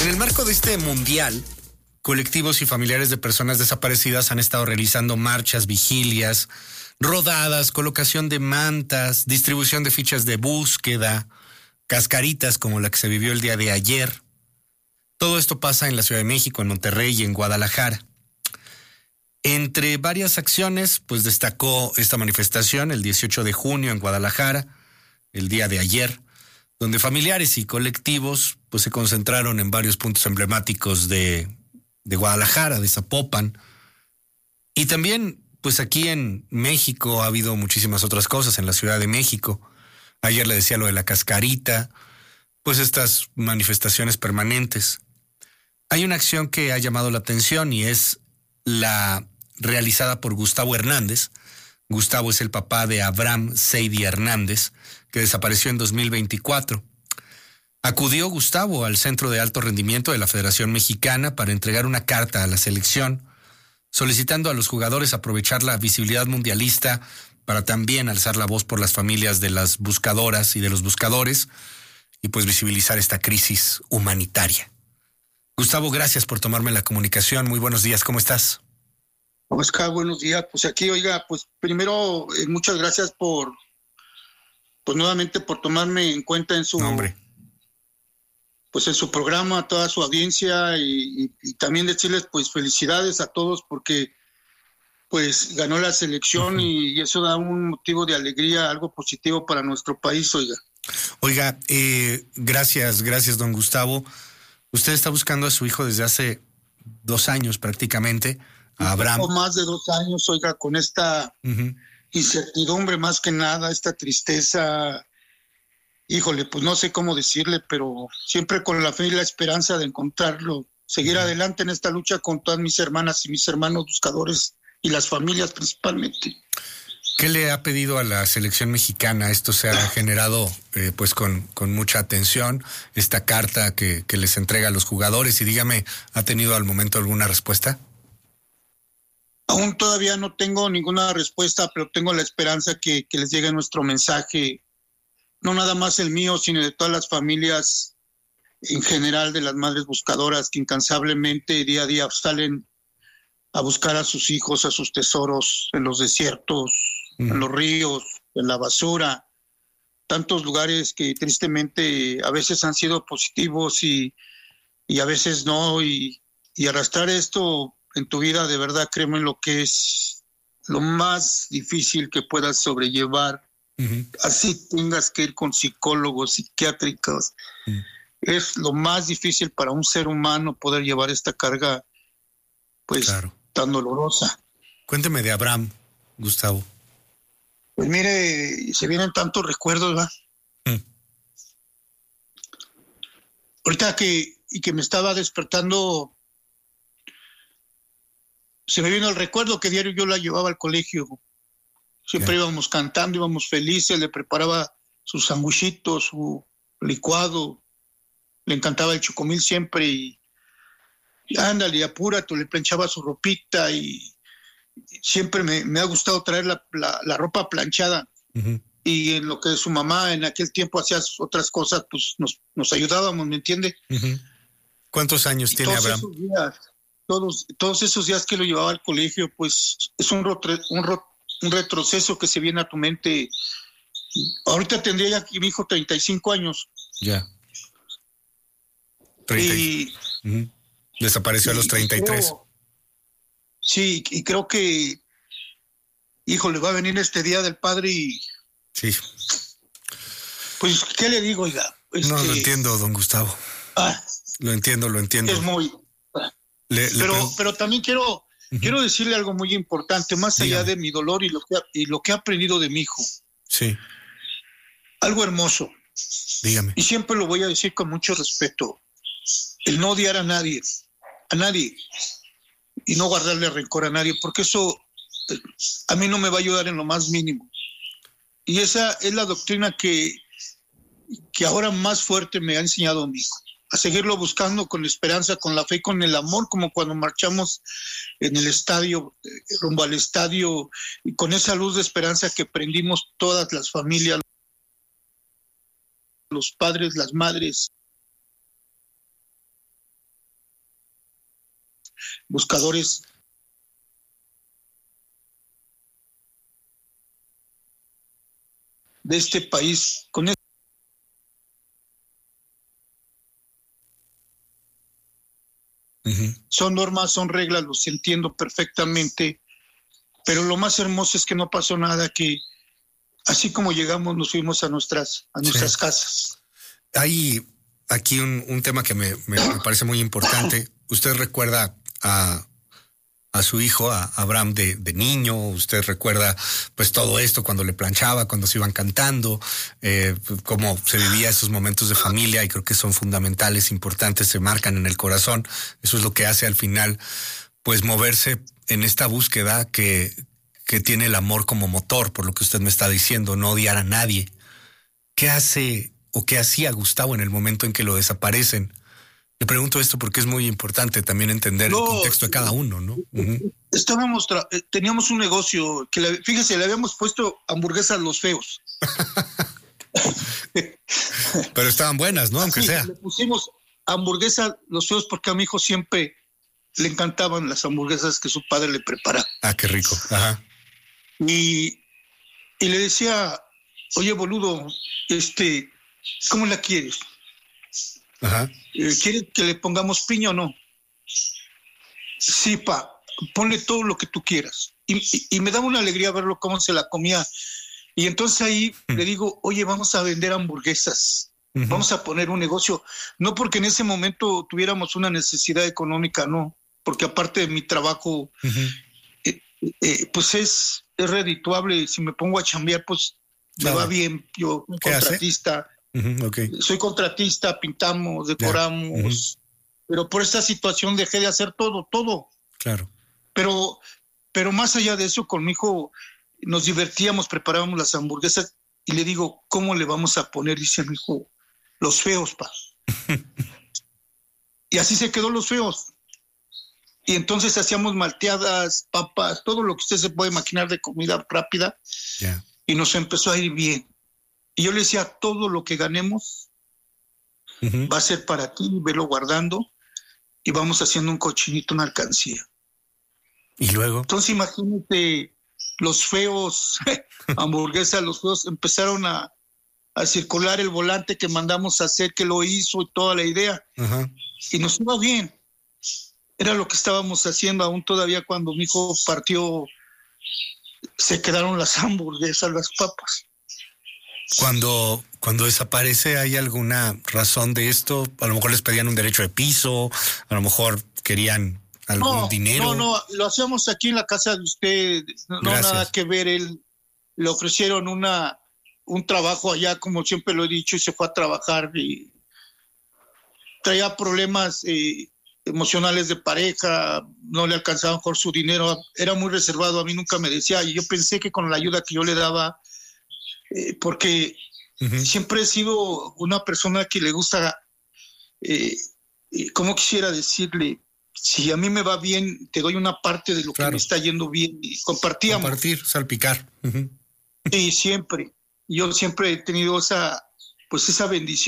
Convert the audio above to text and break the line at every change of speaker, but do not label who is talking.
el marco de este mundial, colectivos y familiares de personas desaparecidas han estado realizando marchas, vigilias, rodadas, colocación de mantas, distribución de fichas de búsqueda, cascaritas como la que se vivió el día de ayer. Todo esto pasa en la Ciudad de México, en Monterrey y en Guadalajara. Entre varias acciones, pues destacó esta manifestación el 18 de junio en Guadalajara, el día de ayer, donde familiares y colectivos pues se concentraron en varios puntos emblemáticos de Guadalajara, de Zapopan. Y también, pues aquí en México ha habido muchísimas otras cosas, en la Ciudad de México. Ayer le decía lo de la cascarita, pues estas manifestaciones permanentes. Hay una acción que ha llamado la atención y es la realizada por Gustavo Hernández. Gustavo es el papá de Abraham Seidy Hernández, que desapareció en 2024. Acudió Gustavo al Centro de Alto Rendimiento de la Federación Mexicana para entregar una carta a la selección, solicitando a los jugadores aprovechar la visibilidad mundialista para también alzar la voz por las familias de las buscadoras y de los buscadores y pues visibilizar esta crisis humanitaria. Gustavo, gracias por tomarme la comunicación. Muy buenos días, ¿cómo estás?
Oscar, buenos días. Pues aquí, oiga, pues primero, muchas gracias nuevamente por tomarme en cuenta en su...
Hombre.
Pues en su programa, a toda su audiencia y también decirles pues felicidades a todos porque pues ganó la selección y eso da un motivo de alegría, algo positivo para nuestro país, oiga.
Oiga, gracias don Gustavo. Usted está buscando a su hijo desde hace 2 años prácticamente, a Abraham.
Un poco más de 2 años, oiga, con esta incertidumbre más que nada, esta tristeza. Híjole, pues no sé cómo decirle, pero siempre con la fe y la esperanza de encontrarlo, seguir adelante en esta lucha con todas mis hermanas y mis hermanos buscadores y las familias principalmente.
¿Qué le ha pedido a la selección mexicana? Esto se ha generado pues con mucha atención, esta carta que les entrega a los jugadores, y dígame, ¿ha tenido al momento alguna respuesta?
Aún todavía no tengo ninguna respuesta, pero tengo la esperanza que les llegue nuestro mensaje, no nada más el mío, sino de todas las familias en general, de las madres buscadoras que incansablemente día a día salen a buscar a sus hijos, a sus tesoros en los desiertos, en los ríos, en la basura, tantos lugares que tristemente a veces han sido positivos y a veces no, y arrastrar esto en tu vida, de verdad, créeme, lo que es lo más difícil que puedas sobrellevar. Así tengas que ir con psicólogos, psiquiátricos. Es lo más difícil para un ser humano poder llevar esta carga, pues, claro, tan dolorosa.
Cuénteme de Abraham, Gustavo.
Pues mire, se vienen tantos recuerdos, ¿verdad? Ahorita que me estaba despertando, se me vino el recuerdo que diario yo la llevaba al colegio. Siempre íbamos cantando, íbamos felices, le preparaba sus sanguchitos, su licuado, le encantaba el chocomil siempre y ándale, apúrate, le planchaba su ropita y siempre me ha gustado traer la ropa planchada. Y en lo que su mamá en aquel tiempo hacía otras cosas, pues nos ayudábamos, ¿me entiende?
¿Cuántos años tiene Abraham?
Todos esos días que lo llevaba al colegio, pues es un retroceso que se viene a tu mente. Ahorita tendría ya mi hijo 35 años.
Ya. 30. Desapareció a los 33.
Sí, y creo que, híjole, va a venir este Día del Padre y...
Sí.
Pues, ¿qué le digo, oiga?
No, lo entiendo, don Gustavo. Lo entiendo.
Es muy... Pero también quiero decirle algo muy importante, más allá de mi dolor y lo que he aprendido de mi hijo.
Sí.
Algo hermoso.
Dígame.
Y siempre lo voy a decir con mucho respeto. El no odiar a nadie, y no guardarle rencor a nadie, porque eso a mí no me va a ayudar en lo más mínimo. Y esa es la doctrina que ahora más fuerte me ha enseñado mi hijo. A seguirlo buscando con la esperanza, con la fe y con el amor, como cuando marchamos en el estadio, rumbo al estadio, y con esa luz de esperanza que prendimos todas las familias, los padres, las madres. buscadores de este país. Son normas, son reglas, los entiendo perfectamente, pero lo más hermoso es que no pasó nada, que así como llegamos nos fuimos a nuestras casas.
Hay aquí un tema que me parece muy importante. Usted recuerda a su hijo, a Abraham de niño. Usted recuerda pues todo esto cuando le planchaba, cuando se iban cantando, cómo se vivía esos momentos de familia, y creo que son fundamentales, importantes, se marcan en el corazón. Eso es lo que hace al final pues moverse en esta búsqueda que tiene el amor como motor, por lo que usted me está diciendo, no odiar a nadie. ¿Qué hace o qué hacía Gustavo en el momento en que lo desaparecen? Le pregunto esto porque es muy importante también entender el contexto de cada uno, ¿no?
Teníamos un negocio que, fíjese, le habíamos puesto hamburguesas Los Feos.
Pero estaban buenas, ¿no? Aunque sea.
Le pusimos hamburguesas Los Feos porque a mi hijo siempre le encantaban las hamburguesas que su padre le preparaba.
Ah, qué rico. Ajá.
Y le decía, oye, boludo, ¿cómo la quieres?
Ajá.
¿Quieres que le pongamos piña o no? Sí, ponle todo lo que tú quieras. Y me daba una alegría verlo cómo se la comía. Y entonces ahí le digo, oye, vamos a vender hamburguesas. Vamos a poner un negocio. No porque en ese momento tuviéramos una necesidad económica, no. Porque aparte de mi trabajo, pues es redituable. Si me pongo a chambear, pues me va bien. Yo, un contratista. Okay. Soy contratista, pintamos, decoramos, pero por esta situación dejé de hacer todo.
Claro.
Pero más allá de eso, con mi hijo nos divertíamos, preparábamos las hamburguesas y le digo, ¿cómo le vamos a poner? Dice mi hijo, Los Feos, pa. Y así se quedó Los Feos. Y entonces hacíamos malteadas, papas, todo lo que usted se puede imaginar de comida rápida. Y nos empezó a ir bien. Y yo le decía, todo lo que ganemos va a ser para ti, velo guardando, y vamos haciendo un cochinito, una alcancía.
¿Y luego?
Entonces imagínate, Los Feos, hamburguesas, Los Feos, empezaron a circular el volante que mandamos a hacer, que lo hizo y toda la idea. Y nos iba bien. Era lo que estábamos haciendo aún todavía cuando mi hijo partió, se quedaron las hamburguesas, las papas.
Cuando desaparece, ¿hay alguna razón de esto? A lo mejor les pedían un derecho de piso, a lo mejor querían algún dinero.
No, lo hacíamos aquí en la casa de usted, no nada que ver. Él le ofrecieron un trabajo allá, como siempre lo he dicho, y se fue a trabajar y traía problemas emocionales de pareja, no le alcanzaba mejor su dinero, era muy reservado, a mí nunca me decía, y yo pensé que con la ayuda que yo le daba, porque siempre he sido una persona que le gusta, ¿cómo quisiera decirle? Si a mí me va bien, te doy una parte de lo que me está yendo bien, y compartíamos.
Compartir, salpicar.
Sí, siempre. Yo siempre he tenido esa bendición.